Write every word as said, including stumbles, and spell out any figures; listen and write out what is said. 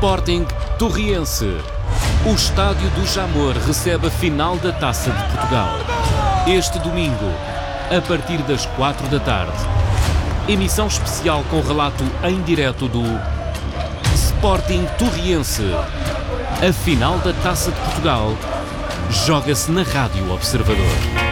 Sporting Torriense. O estádio do Jamor recebe a final da Taça de Portugal. Este domingo, a partir das quatro da tarde. Emissão especial com relato em direto do Sporting Torriense. A final da Taça de Portugal joga-se na Rádio Observador.